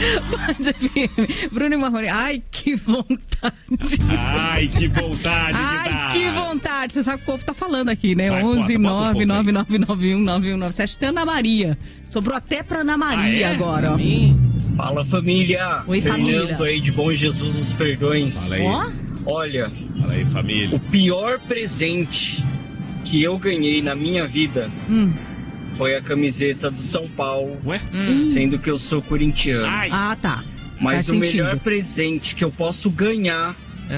Band FM. Bruno e Marrone. Ai, que vontade. Ai, que vontade. Ai, que vontade. Você sabe o que o povo tá falando aqui, né? Vai, 11 bota 999919197. Tem Ana Maria. Sobrou até pra Ana Maria agora, ó. Fala, família. Oi, família. Fernando aí de Bom Jesus dos Perdões. Fala aí. Ó. Olha, Fala aí, família. o pior presente que eu ganhei na minha vida foi a camiseta do São Paulo, Ué? sendo que eu sou corintiano. Ai. Ah, tá. Mas Faz o sentido. melhor presente que eu posso ganhar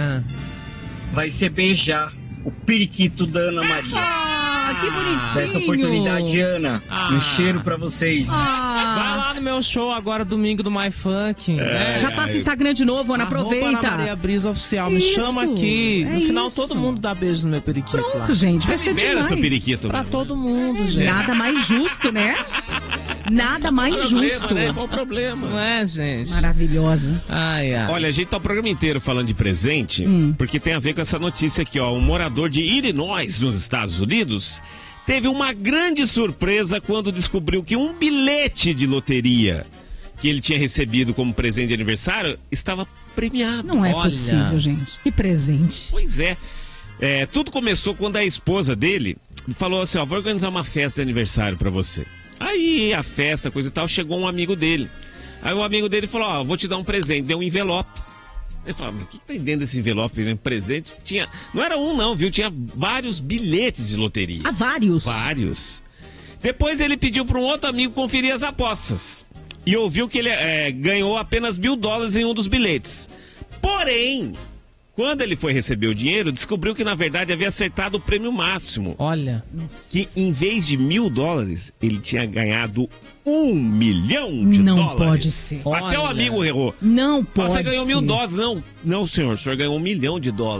vai ser beijar o periquito da Ana Maria. Ah, que bonitinho. Dessa oportunidade, Ana, um cheiro pra vocês. Vai lá no meu show agora, domingo do My Funk. né? Já passa o Instagram de novo, Ana. Aproveita. Ana Maria Brisa Oficial. Me Isso, chama aqui. No final, isso. todo mundo dá beijo no meu periquito lá. Pronto, gente. Vai Você ser libera demais. seu periquito. Pra todo mundo, gente. Nada mais justo, né? Nada mais justo. Né? Qual o problema? Não é, gente? Maravilhosa. Ai, ai. Olha, a gente tá o programa inteiro falando de presente, porque tem a ver com essa notícia aqui, ó. Um morador de Illinois, nos Estados Unidos, teve uma grande surpresa quando descobriu que um bilhete de loteria que ele tinha recebido como presente de aniversário estava premiado. Não é Olha. possível, gente. Que presente. Pois é. Tudo começou quando a esposa dele falou assim, ó, vou organizar uma festa de aniversário pra você. Aí a festa, coisa e tal, chegou um amigo dele. Aí o amigo dele falou, ó, vou te dar um presente, deu um envelope. Ele falou, mas o que tem dentro desse envelope, né? Presente? Não era um não, viu? Tinha vários bilhetes de loteria. Há vários. Vários. Depois ele pediu para um outro amigo conferir as apostas. E ouviu que ele ganhou apenas $1.000 em um dos bilhetes. Porém, quando ele foi receber o dinheiro, descobriu que na verdade havia acertado o prêmio máximo. Olha. Que em vez de $1.000, ele tinha ganhado $1 milhão. Não pode ser. Até o Olha. amigo errou. Não pode Você ganhou ser. $1.000. Não, senhor. O senhor ganhou $1 milhão.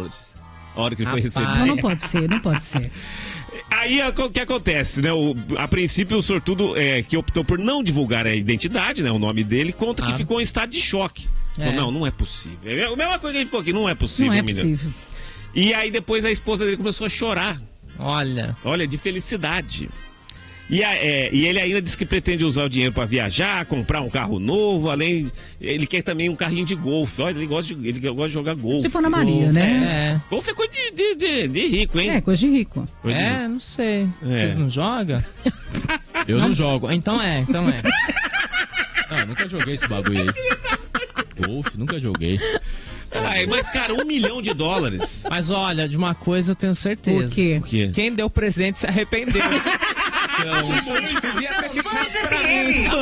A hora que ele foi Rapaz. receber. Não pode ser, não pode ser. Aí o que acontece, né? A princípio o sortudo que optou por não divulgar a identidade, né? O nome dele, conta que ficou em estado de choque. Falou, não é possível. É a mesma coisa que ele ficou aqui, não é possível, Não é menino. possível. E aí depois a esposa dele começou a chorar. Olha. De felicidade. E ele ainda disse que pretende usar o dinheiro para viajar, comprar um carro novo, ele quer também um carrinho de golfe. Olha, ele gosta de jogar golfe. Se for na Maria, né? Golfe é coisa de rico, hein? É, coisa de rico. Coisa de rico. Não sei. É. Vocês não jogam? Eu não jogo. Então é. Não, nunca joguei esse bagulho aí. Golfe, nunca joguei. Mas, cara, $1 milhão. Mas olha, de uma coisa eu tenho certeza. Por quê? O quê? Quem deu presente se arrependeu. Podia ter ficado pra mim.